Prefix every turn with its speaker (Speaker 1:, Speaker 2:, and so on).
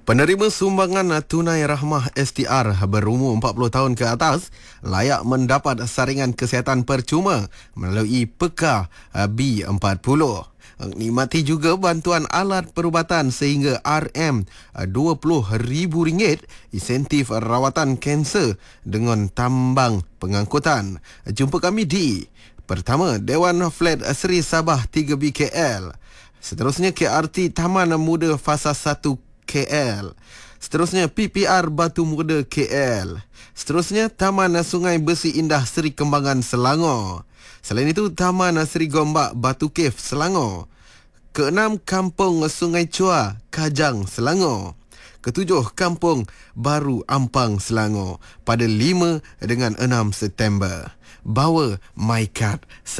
Speaker 1: Penerima sumbangan tunai rahmah STR berumur 40 tahun ke atas layak mendapat saringan kesihatan percuma melalui Peka B40. Nikmati juga bantuan alat perubatan sehingga RM20,000 insentif rawatan kanser dengan tambang pengangkutan. Jumpa kami di pertama, Dewan Flat Seri Sabah 3B KL. Seterusnya KRT Taman Muda Fasa 1 KL. Seterusnya PPR Batu Muda KL. Seterusnya Taman Sungai Bersih Indah Seri Kembangan Selangor. Selain itu Taman Seri Gombak Batu Cave Selangor. Keenam, Kampung Sungai Chua Kajang Selangor. Ketujuh, Kampung Baru Ampang Selangor pada 5 dengan 6 September. Bawa MyCard.